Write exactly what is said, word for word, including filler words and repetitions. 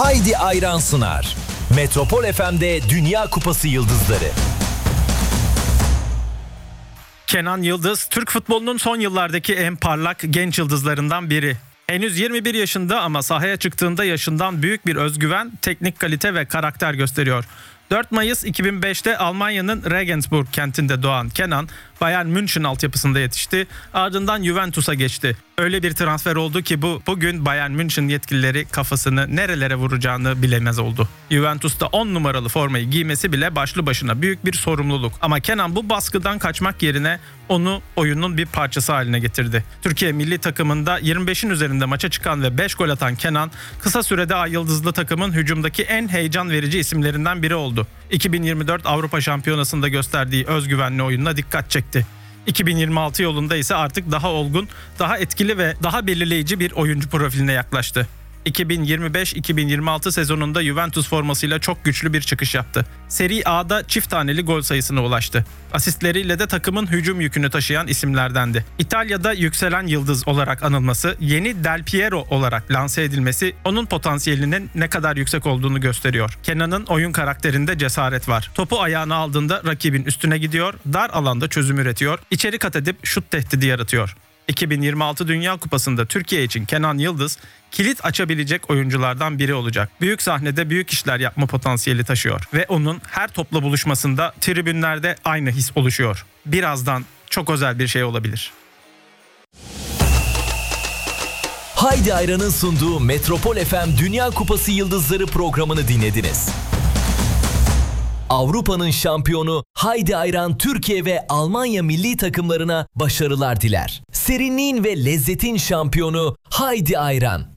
Haydi Ayran sunar. Metropol F M'de Dünya Kupası Yıldızları. Kenan Yıldız, Türk futbolunun son yıllardaki en parlak genç yıldızlarından biri. Henüz yirmi bir yaşında ama sahaya çıktığında yaşından büyük bir özgüven, teknik kalite ve karakter gösteriyor. dört Mayıs iki bin beşte Almanya'nın Regensburg kentinde doğan Kenan, Bayern München altyapısında yetişti, ardından Juventus'a geçti. Öyle bir transfer oldu ki bu bugün Bayern München yetkilileri kafasını nerelere vuracağını bilemez oldu. Juventus'ta on numaralı formayı giymesi bile başlı başına büyük bir sorumluluk. Ama Kenan bu baskıdan kaçmak yerine onu oyunun bir parçası haline getirdi. Türkiye milli takımında yirmi beşin üzerinde maça çıkan ve beş gol atan Kenan, kısa sürede Ay Yıldızlı takımın hücumdaki en heyecan verici isimlerinden biri oldu. iki bin yirmi dört Avrupa Şampiyonası'nda gösterdiği özgüvenli oyununa dikkat çekti. iki bin yirmi altı yolunda ise artık daha olgun, daha etkili ve daha belirleyici bir oyuncu profiline yaklaştı. iki bin yirmi beş iki bin yirmi altı sezonunda Juventus formasıyla çok güçlü bir çıkış yaptı. Serie A'da çift taneli gol sayısına ulaştı. Asistleriyle de takımın hücum yükünü taşıyan isimlerdendi. İtalya'da yükselen yıldız olarak anılması, yeni Del Piero olarak lanse edilmesi onun potansiyelinin ne kadar yüksek olduğunu gösteriyor. Kenan'ın oyun karakterinde cesaret var. Topu ayağına aldığında rakibin üstüne gidiyor, dar alanda çözüm üretiyor, içeri kat edip şut tehdidi yaratıyor. iki bin yirmi altı Dünya Kupası'nda Türkiye için Kenan Yıldız kilit açabilecek oyunculardan biri olacak. Büyük sahnede büyük işler yapma potansiyeli taşıyor ve onun her topla buluşmasında tribünlerde aynı his oluşuyor. Birazdan çok özel bir şey olabilir. Haydi Ayran'ın sunduğu Metropol F M Dünya Kupası Yıldızları programını dinlediniz. Avrupa'nın şampiyonu Haydi Ayran Türkiye ve Almanya milli takımlarına başarılar diler. Serinliğin ve lezzetin şampiyonu Haydi Ayran.